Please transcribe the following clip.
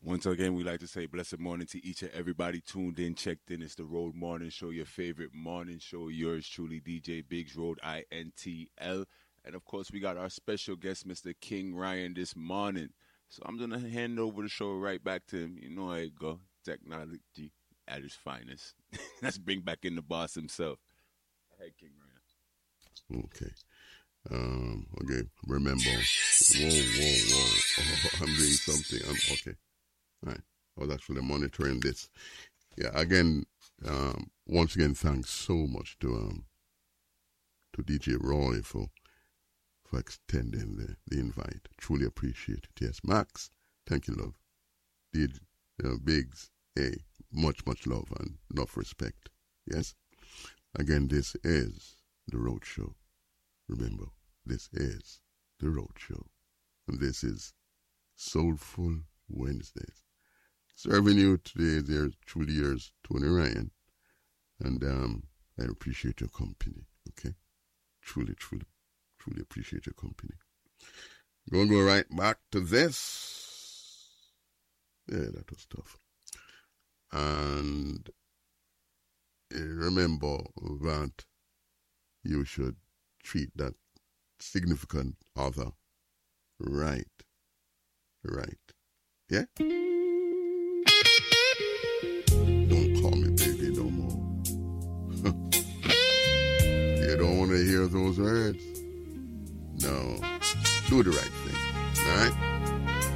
Once again, we like to say blessed morning to each and everybody tuned in, checked in. It's the Road Morning Show, your favorite morning show. Yours truly, DJ Biggs, Road INTL. And of course, we got our special guest, Mr. King Ryan, this morning. So I'm going to hand over the show right back to him. You know how it go. Technology at its finest. Let's bring back in the boss himself. Hey, King Ryan. Okay. Okay. Remember. Whoa. Oh, I'm doing something. Okay. All right. I was actually monitoring this. Yeah. Again, once again, thanks so much to DJ Roy for extending the invite. Truly appreciate it. Yes, Max. Thank you, love. DJ Biggs. Hey, much love and enough respect. Yes. Again, this is the Road Show. Remember, this is the Road Show. And this is Soulful Wednesdays. Serving you today, there's truly yours, Tony Ryan. And I appreciate your company, okay? Truly appreciate your company. Gonna go right back to this. Yeah, that was tough. And remember that you should treat that significant other right. Yeah? Don't call me baby no more. You don't want to hear those words? No. Do the right thing. Alright?